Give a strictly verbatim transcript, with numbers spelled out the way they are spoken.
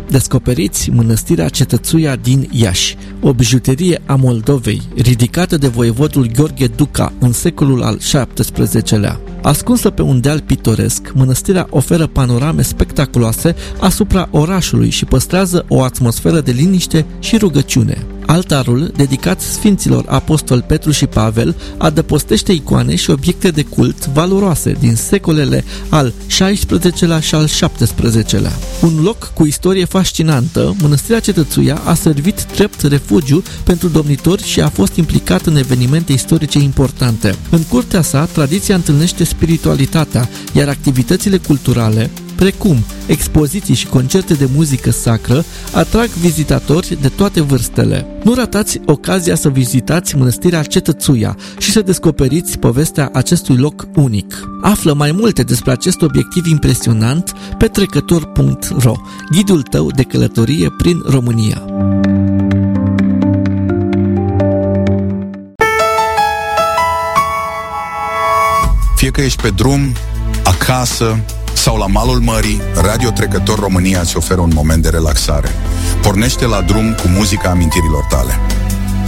Descoperiți mănăstirea Cetățuia din Iași, o bijuterie a Moldovei, ridicată de voievodul Gheorghe Duca în secolul al șaptesprezecelea. Ascunsă pe un deal pitoresc, mănăstirea oferă panorame spectaculoase asupra orașului și păstrează o atmosferă de liniște și rugăciune. Altarul, dedicat sfinților apostoli Petru și Pavel, adăpostește icoane și obiecte de cult valoroase din secolele al șaisprezecelea și al șaptesprezecelea. Un loc cu istorie fascinantă, mănăstirea Cetățuia a servit drept refugiu pentru domnitori și a fost implicat în evenimente istorice importante. În curtea sa, tradiția întâlnește spiritualitatea, iar activitățile culturale, precum expoziții și concerte de muzică sacră, atrag vizitatori de toate vârstele. Nu ratați ocazia să vizitați mănăstirea Cetățuia și să descoperiți povestea acestui loc unic. Află mai multe despre acest obiectiv impresionant pe trecător punct ro, ghidul tău de călătorie prin România. Fie că ești pe drum, acasă sau la malul mării, Radio Trecător România îți oferă un moment de relaxare. Pornește la drum cu muzica amintirilor tale.